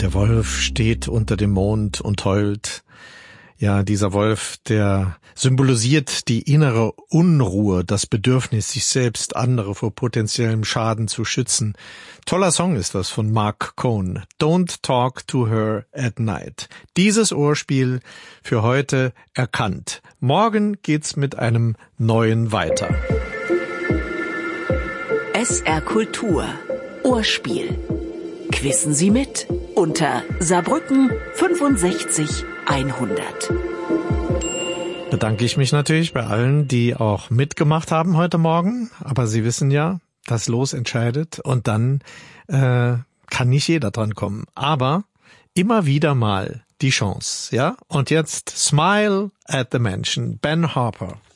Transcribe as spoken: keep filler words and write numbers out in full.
Der Wolf steht unter dem Mond und heult. Ja, dieser Wolf, der symbolisiert die innere Unruhe, das Bedürfnis, sich selbst, andere vor potenziellem Schaden zu schützen. Toller Song ist das von Mark Cohn. Don't Talk to Her at Night. Dieses Ohrspiel für heute erkannt. Morgen geht's mit einem neuen weiter. S R Kultur. Ohrspiel. Quissen Sie mit unter Saarbrücken fünfundsechzig hundert. Bedanke ich mich natürlich bei allen, die auch mitgemacht haben heute Morgen. Aber Sie wissen ja, das Los entscheidet und dann äh, kann nicht jeder dran kommen. Aber immer wieder mal die Chance, ja? Und jetzt Smile at the Mansion, Ben Harper.